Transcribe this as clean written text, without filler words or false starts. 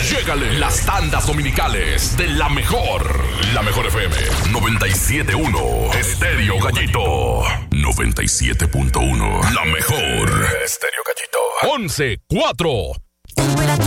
Llégale las tandas dominicales de la mejor. La mejor FM 97.1. Estéreo Gallito 97.1. La mejor. Estéreo Gallito 11-4. Temperatura